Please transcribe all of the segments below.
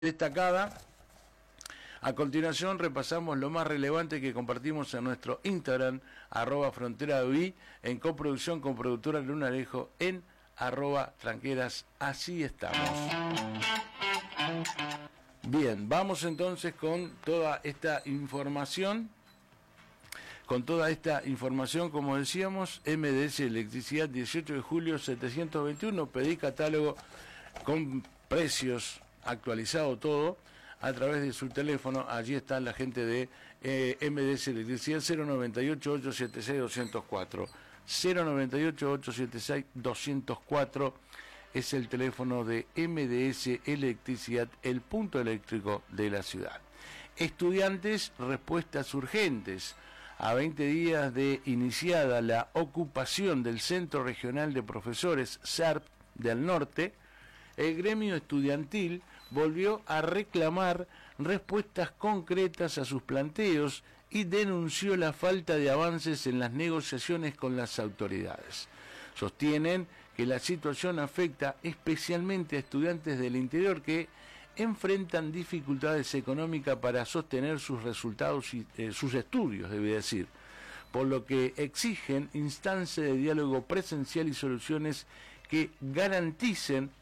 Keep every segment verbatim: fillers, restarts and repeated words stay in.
destacada. A continuación repasamos lo más relevante que compartimos en nuestro Instagram, arroba frontera de en coproducción con productora Lunarejo en arroba tranqueras. Así estamos. Bien, vamos entonces con toda esta información. Con toda esta información, como decíamos, M D S Electricidad, dieciocho de julio, setecientos veintiuno, pedí catálogo con precios actualizado todo a través de su teléfono. Allí está la gente de eh, M D S Electricidad, cero noventa y ocho, ochocientos setenta y seis, doscientos cuatro, cero noventa y ocho, ochocientos setenta y seis, doscientos cuatro es el teléfono de M D S Electricidad, el punto eléctrico de la ciudad. Estudiantes, respuestas urgentes. A veinte días de iniciada la ocupación del Centro Regional de Profesores S E R P del Norte, el gremio estudiantil volvió a reclamar respuestas concretas a sus planteos y denunció la falta de avances en las negociaciones con las autoridades. Sostienen que la situación afecta especialmente a estudiantes del interior que enfrentan dificultades económicas para sostener sus resultados y eh, sus estudios, debe decir, por lo que exigen instancias de diálogo presencial y soluciones que garanticen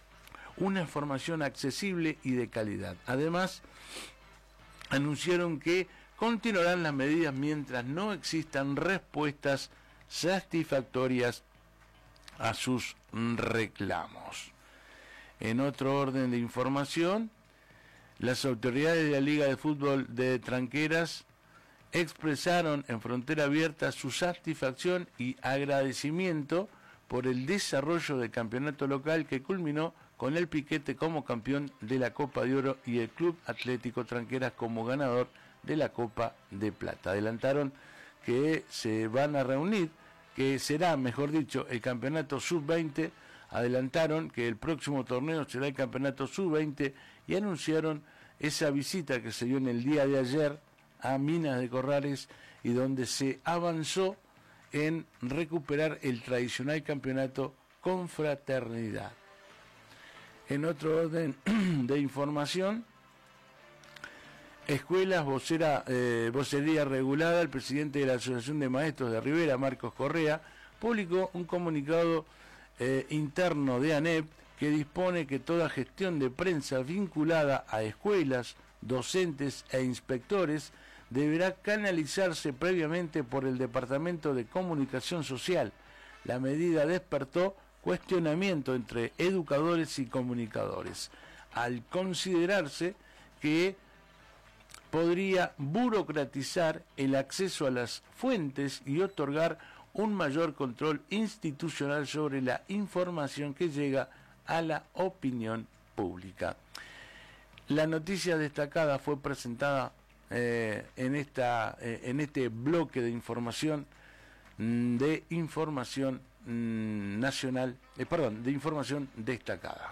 una formación accesible y de calidad. Además, anunciaron que continuarán las medidas mientras no existan respuestas satisfactorias a sus reclamos. En otro orden de información, las autoridades de la Liga de Fútbol de Tranqueras expresaron en Frontera Abierta su satisfacción y agradecimiento por el desarrollo del campeonato local que culminó con el Piquete como campeón de la Copa de Oro y el Club Atlético Tranqueras como ganador de la Copa de Plata. Adelantaron que se van a reunir, que será, mejor dicho, el campeonato sub veinte. Adelantaron que el próximo torneo será el campeonato sub veinte y anunciaron esa visita que se dio en el día de ayer a Minas de Corrales y donde se avanzó en recuperar el tradicional campeonato Confraternidad. En otro orden de información, escuelas, vocera, eh, vocería regulada, el presidente de la Asociación de Maestros de Rivera, Marcos Correa, publicó un comunicado eh, interno de ANEP que dispone que toda gestión de prensa vinculada a escuelas, docentes e inspectores deberá canalizarse previamente por el Departamento de Comunicación Social. La medida despertó cuestionamiento entre educadores y comunicadores, al considerarse que podría burocratizar el acceso a las fuentes y otorgar un mayor control institucional sobre la información que llega a la opinión pública. La noticia destacada fue presentada eh, en esta eh, en este bloque de información de información mm, nacional, eh, perdón, de información destacada.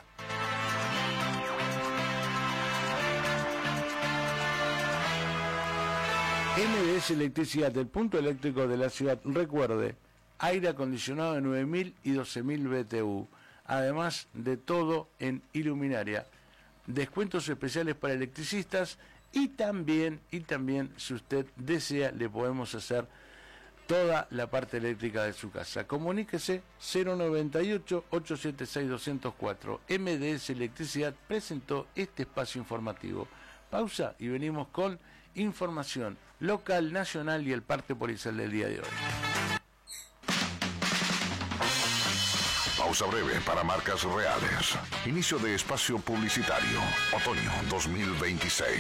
M D S Electricidad, del punto eléctrico de la ciudad. Recuerde, aire acondicionado de nueve mil y doce mil B T U, además de todo en iluminaria, descuentos especiales para electricistas y también, y también, si usted desea, le podemos hacer toda la parte eléctrica de su casa. Comuníquese cero noventa y ocho, ochocientos setenta y seis, doscientos cuatro. M D S Electricidad presentó este espacio informativo. Pausa y venimos con información local, nacional y el parte policial del día de hoy. Pausa breve para marcas reales. Inicio de espacio publicitario. Otoño dos mil veintiséis.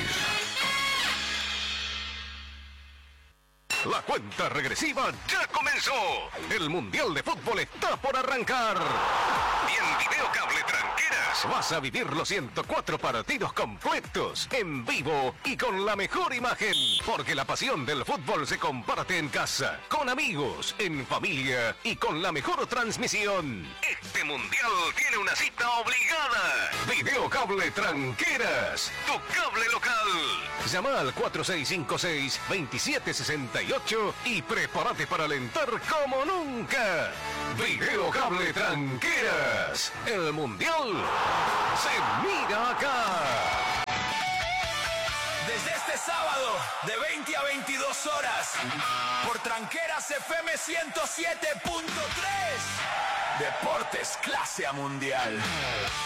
La cuenta regresiva ya comenzó. El Mundial de Fútbol está por arrancar. Y en Video Cable Tranqueras vas a vivir los ciento cuatro partidos completos, en vivo y con la mejor imagen. Porque la pasión del fútbol se comparte en casa, con amigos, en familia y con la mejor transmisión. Este Mundial tiene una cita obligada. Video Cable Tranqueras, tu cable local. Llama al cuatro seis cinco seis, dos siete seis ocho y prepárate para alentar como nunca. Video Cable Tranqueras, el Mundial se mira acá. sábado de veinte a veintidós horas por Tranqueras F M ciento siete punto tres. Deportes clase A mundial.